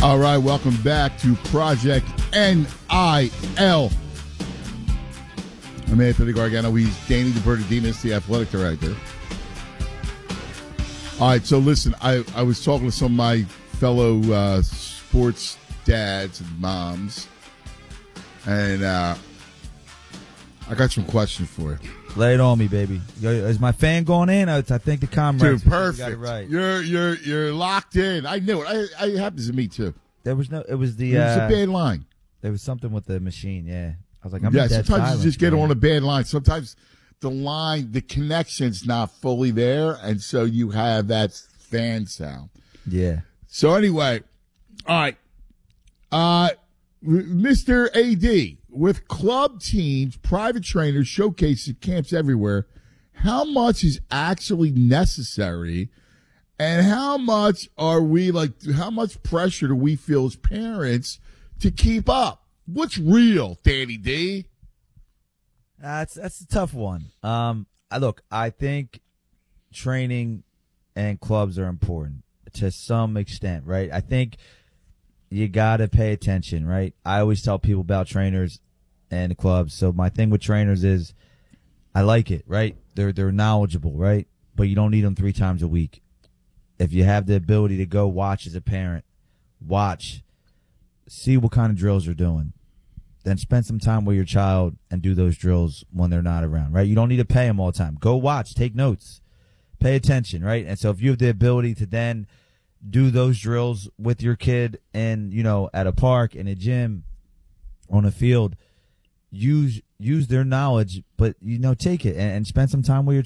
All right, welcome back to Project NIL. I'm Anthony Gargano. He's Danny DeBertadinis, the athletic director. All right, so listen, I was talking to some of my fellow sports dads and moms, and I got some questions for you. Lay it on me, baby. Is my fan going in? I think the comrades. Dude, perfect. Got it right. You're locked in. I knew it. It happens to me too. It was a bad line. There was something with the machine. Yeah, I was like, I'm sometimes silent, you just get man. on a bad line. Sometimes the connection's not fully there, and so you have that fan sound. Yeah. So anyway, all right, Mr. AD, with club teams, private trainers, showcases, camps everywhere, how much is actually necessary, and how much how much pressure do we feel as parents to keep up? What's real, Danny D? That's a tough one. I think training and clubs are important to some extent, right? I think you got to pay attention, right? I always tell people about trainers and the clubs. So my thing with trainers is I like it, right? They're knowledgeable, right? But you don't need them 3 times a week. If you have the ability to go watch as a parent, see what kind of drills they're doing. Then spend some time with your child and do those drills when they're not around, right? You don't need to pay them all the time. Go watch, take notes, pay attention, right? And so if you have the ability to then do those drills with your kid and, at a park, in a gym, on a field, use their knowledge, but, take it and spend some time with your